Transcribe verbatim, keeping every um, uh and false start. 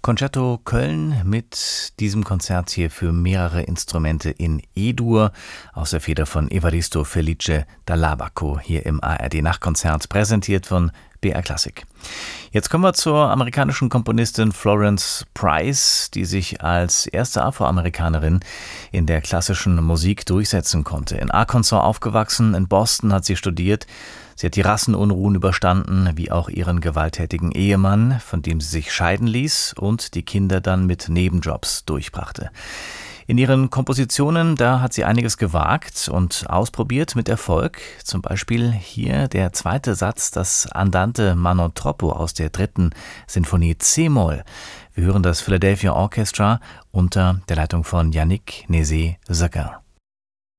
Concerto Köln mit diesem Konzert hier für mehrere Instrumente in E-Dur aus der Feder von Evaristo Felice Dall'Abaco hier im A R D-Nachtkonzert, präsentiert von B R Klassik. Jetzt kommen wir zur amerikanischen Komponistin Florence Price, die sich als erste Afroamerikanerin in der klassischen Musik durchsetzen konnte. In Arkansas aufgewachsen, in Boston hat sie studiert. Sie hat die Rassenunruhen überstanden, wie auch ihren gewalttätigen Ehemann, von dem sie sich scheiden ließ und die Kinder dann mit Nebenjobs durchbrachte. In ihren Kompositionen, da hat sie einiges gewagt und ausprobiert mit Erfolg. Zum Beispiel hier der zweite Satz, das Andante Mano Troppo aus der dritten Sinfonie C-Moll. Wir hören das Philadelphia Orchestra unter der Leitung von Yannick Nézet-Séguin.